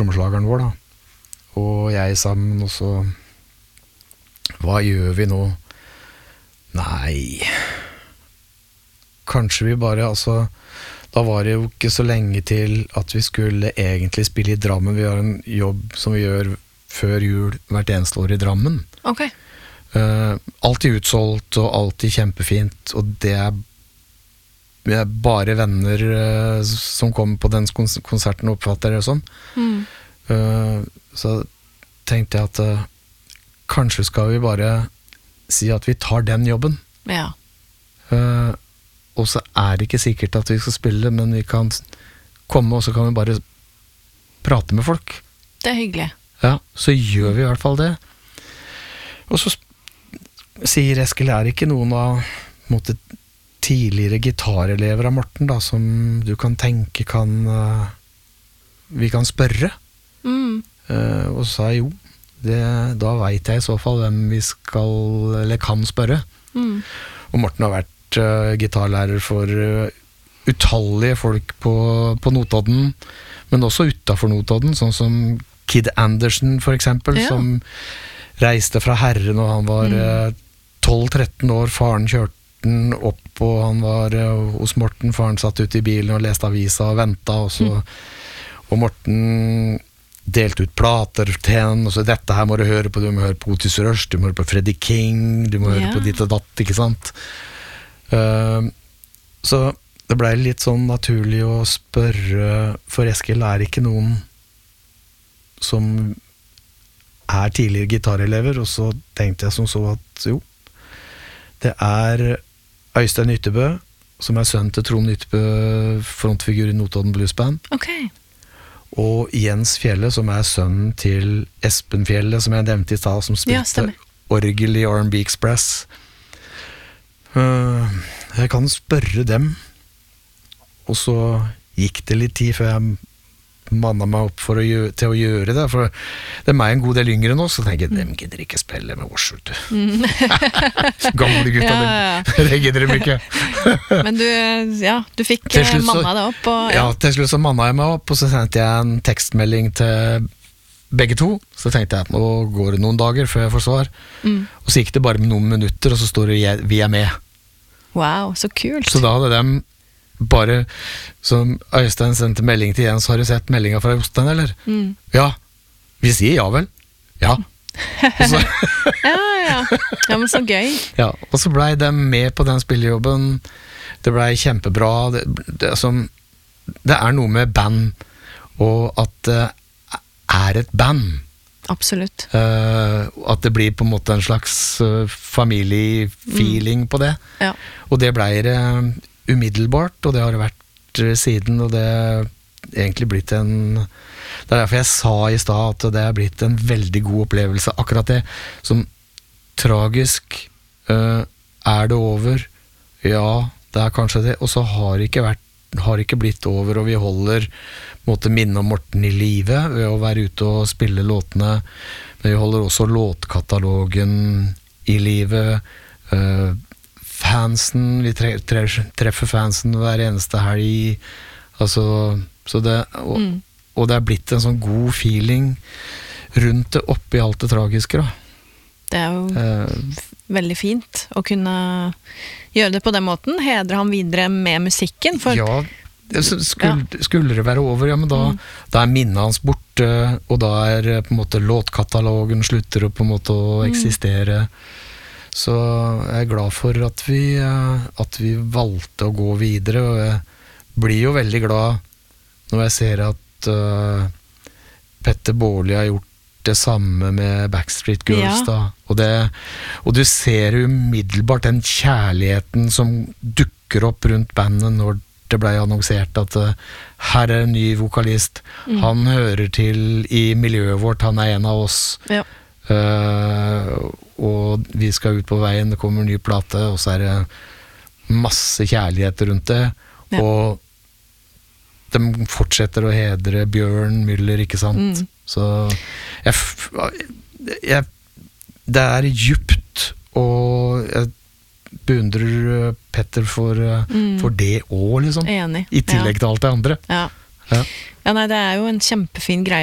trommeslageren vår da, og jeg sammen, og så hva gjør vi nå? Nei, kanskje vi bare, altså, da var det jo ikke så lenge til at vi skulle egentlig spille i Drammen. Vi har en jobb som vi gjør før jul hvert eneste år i Drammen. Ok. Alltid utsolgt og alltid kjempefint, og det er bare venner som kommer på den konserten og oppfatter det sånn. Så tenkte jeg at kanskje skal vi bare si at vi tar den jobben. Ja. Og så er det ikke sikkert at vi skal spille, men vi kan komme, og så kan vi bare prate med folk. Det er hyggelig. Ja, så gjør vi i hvert fall det. Og så sier Eskil, er det ikke noen av måte, tidligere gitarelever av Morten da, som du kan tenke vi kan spørre? Og så sa jeg jo, da vet jeg i så fall hvem vi skal, eller kan spørre. Og Morten har vært gitarlærer for utallige folk på Notodden, men også utenfor Notodden, sånn som Kid Anderson for eksempel, som reiste fra Herren, og han var 12-13 år, faren kjørte den opp, og han var hos Morten, faren satt ute i bilen og leste avisa og ventet, og Morten delte ut plater til henne, og så dette her må du høre på, du må høre på Otis Rush, du må høre på Freddie King, du må høre på ditt og datt, ikke sant? Så det ble litt sånn naturlig å spørre, for Eskil er ikke noen som er tidligere gitarelever, og så tenkte jeg som så at jo, det er Øystein Ytterbø, som er sønn til Trond Ytterbø, frontfigur i Notodden Blues Band. Ok. Og Jens Fjelle, som er sønnen til Espen Fjelle, som jeg nevnte i stad, som spilte orgel i R&B Express. Jeg kan spørre dem, og så gikk det litt tid før jeg mannet meg opp til å gjøre det, for det er meg en god del yngre nå, så tenker jeg, dem gidder ikke spille med oss, gamle gutta, det gidder dem ikke. Men du fikk mannet deg opp. Ja, til slutt så mannet jeg meg opp, og så sendte jeg en tekstmelding til begge to, så tenkte jeg at nå går det noen dager før jeg får svar, og så gikk det bare med noen minutter, og så står det vi er med. Wow, så kult. Så da hadde dem bare, som Øystein sendte melding til Jens, har du sett meldingen fra Jostein, eller? Ja, vi sier ja vel. Ja. Så, ja, men så gøy. Ja, og så ble de med på den spillejobben. Det ble kjempebra. Det er noe med band, og at det er et band. Absolutt. At det blir på en måte en slags familiefeeling på det. Ja. Og det ble det umiddelbart, og det har det vært siden, og det er egentlig blitt det er derfor jeg sa i stad at det er blitt en veldig god opplevelse. Akkurat det som tragisk er det over? Ja, det er kanskje det, og så har ikke blitt over, og vi holder minne om Morten i live ved å være ute og spille låtene, men vi holder også låtkatalogen i live. Fansen, vi treffer fansen hver eneste helg, altså, så det, og det er blitt en sånn god feeling rundt det oppi alt det tragiske da. Det er jo veldig fint å kunne gjøre det på den måten, hedre ham videre med musikken, for ja, skulle det være over, ja, men da er minnet hans borte, og da er på en måte låtkatalogen slutter å på en måte å eksistere. Så jeg er glad for at vi valgte å gå videre, og jeg blir jo veldig glad når jeg ser at Petter Baarli har gjort det samme med Backstreet Girls da, og du ser umiddelbart den kjærligheten som dukker opp rundt bandet når det ble annonsert at her er en ny vokalist, han hører til i miljøet vårt, han er en av oss. Ja. Og vi skal ut på veien, det kommer en ny plate, og så er det masse kjærlighet rundt det, og de fortsetter å hedre Bjørn Müller, ikke sant? Så det er djupt, og jeg beundrer Petter for det også, liksom. Enig. I tillegg til alt det andre. Ja, nei, det er jo en kjempefin greie